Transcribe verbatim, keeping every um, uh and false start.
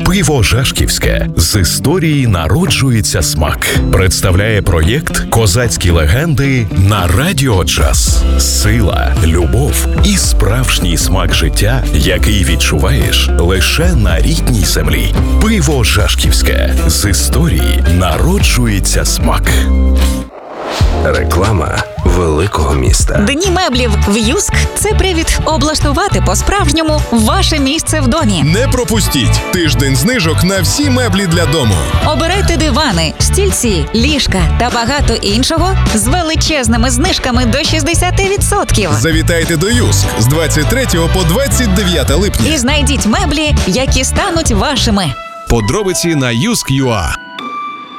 Пиво Жашківське. З історії народжується смак. Представляє проєкт «Козацькі легенди» на Радіо Джаз. Сила, любов і справжній смак життя, який відчуваєш лише на рідній землі. Пиво Жашківське. З історії народжується смак. Реклама великого міста. Дні меблів в Юск – це привід облаштувати по-справжньому ваше місце в домі. Не пропустіть тиждень знижок на всі меблі для дому. Обирайте дивани, стільці, ліжка та багато іншого з величезними знижками до шістдесят відсотків. Завітайте до Юск з двадцять третього по двадцять дев'яте липня. І знайдіть меблі, які стануть вашими. Подробиці на юск крапка ю а.